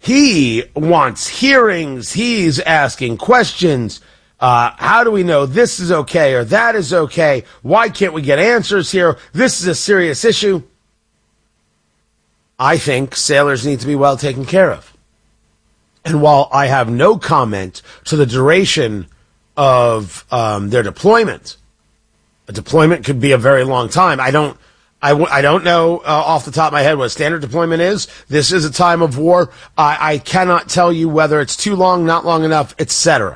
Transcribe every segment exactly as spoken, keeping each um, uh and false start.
He wants hearings. He's asking questions. Uh, how do we know this is okay or that is okay? Why can't we get answers here? This is a serious issue. I think sailors need to be well taken care of. And while I have no comment to the duration of um, their deployment, a deployment could be a very long time. I don't, I, w- I don't know uh, off the top of my head what standard deployment is. This is a time of war. I, I cannot tell you whether it's too long, not long enough, et cetera.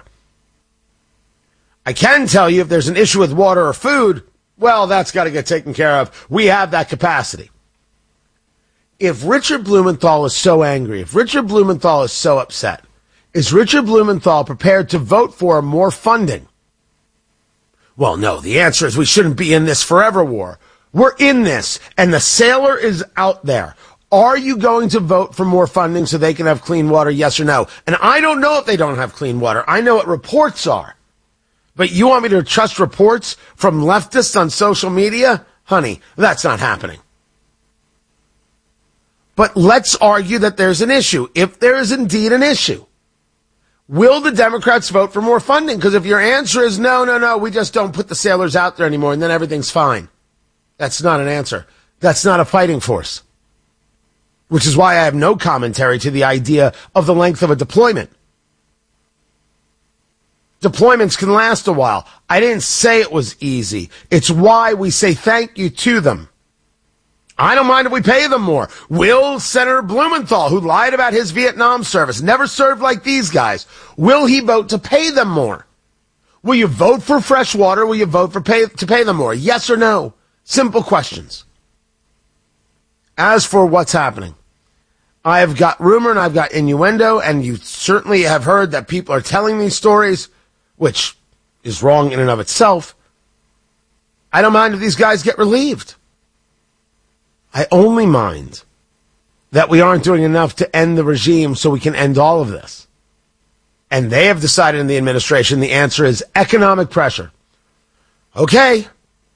I can tell you if there's an issue with water or food, well, that's got to get taken care of. We have that capacity. If Richard Blumenthal is so angry, if Richard Blumenthal is so upset, is Richard Blumenthal prepared to vote for more funding? Well, no, the answer is we shouldn't be in this forever war. We're in this, and the sailor is out there. Are you going to vote for more funding so they can have clean water, yes or no? And I don't know if they don't have clean water. I know what reports are. But you want me to trust reports from leftists on social media? Honey, that's not happening. But let's argue that there's an issue. If there is indeed an issue, will the Democrats vote for more funding? Because if your answer is no, no, no, we just don't put the sailors out there anymore and then everything's fine. That's not an answer. That's not a fighting force. Which is why I have no commentary to the idea of the length of a deployment. Deployments can last a while. I didn't say it was easy. It's why we say thank you to them. I don't mind if we pay them more. Will Senator Blumenthal, who lied about his Vietnam service, never served like these guys, will he vote to pay them more? Will you vote for fresh water? Will you vote for pay, to pay them more? Yes or no? Simple questions. As for what's happening, I've got rumor and I've got innuendo, and you certainly have heard that people are telling these stories, which is wrong in and of itself. I don't mind if these guys get relieved. I only mind that we aren't doing enough to end the regime so we can end all of this. And they have decided in the administration the answer is economic pressure. Okay.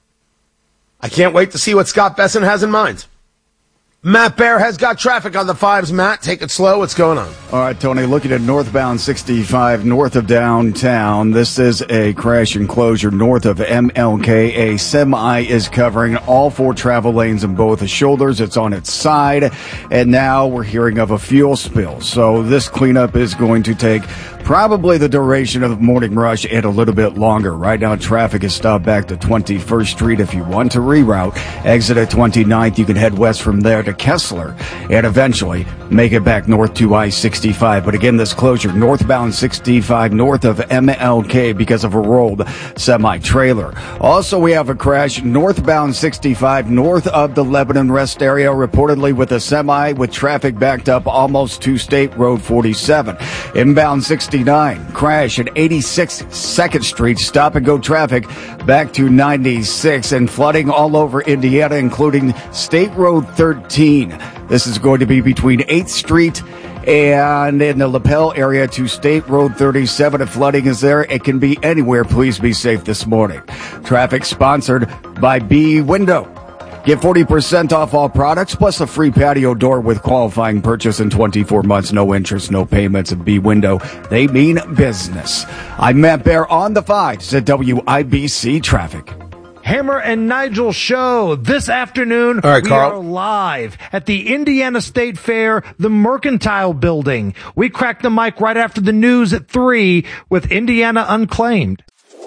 I can't wait to see what Scott Bessent has in mind. Matt Bear has got traffic on the fives. Matt, take it slow. What's going on? All right, Tony, looking at northbound sixty-five north of downtown. This is a crash enclosure north of M L K. A semi is covering all four travel lanes in both the shoulders. It's on its side. And now we're hearing of a fuel spill. So this cleanup is going to take probably the duration of the morning rush and a little bit longer. Right now, traffic is stopped back to twenty-first Street. If you want to reroute, exit at twenty-ninth. You can head west from there to Kessler and eventually make it back north to I sixty-five. But again, this closure northbound sixty-five north of M L K because of a rolled semi-trailer. Also, we have a crash northbound sixty-five north of the Lebanon Rest area, reportedly with a semi with traffic backed up almost to State Road forty-seven. Inbound sixty-nine, crash at eighty-sixth second Street, stop and go traffic back to ninety-six, and flooding all over Indiana, including State Road thirteen. This is going to be between eighth Street and in the Lapel area to State Road thirty-seven. If flooding is there, it can be anywhere. Please be safe this morning. Traffic sponsored by B Window. Get forty percent off all products, plus a free patio door with qualifying purchase in twenty-four months. No interest, no payments. At B Window, they mean business. I'm Matt Bear on the fives at W I B C Traffic. Hammer and Nigel show this afternoon. All right, we Carl. are live at the Indiana State Fair, the Mercantile Building. We crack the mic right after the news at three with Indiana Unclaimed.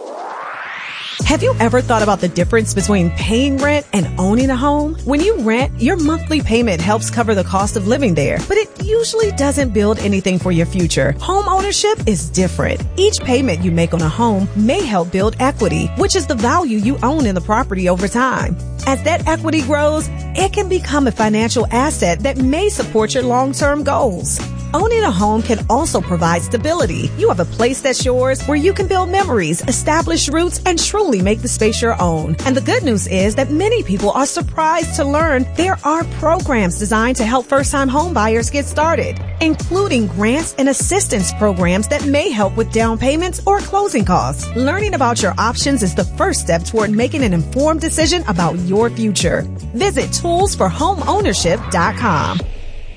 Have you ever thought about the difference between paying rent and owning a home? When you rent, your monthly payment helps cover the cost of living there, but it usually doesn't build anything for your future. Home ownership is different. Each payment you make on a home may help build equity, which is the value you own in the property over time. As that equity grows, it can become a financial asset that may support your long-term goals. Owning a home can also provide stability. You have a place that's yours where you can build memories, establish roots, and truly make the space your own. And the good news is that many people are surprised to learn there are programs designed to help first-time home buyers get started, including grants and assistance programs that may help with down payments or closing costs. Learning about your options is the first step toward making an informed decision about your future. Visit tools for home ownership dot com.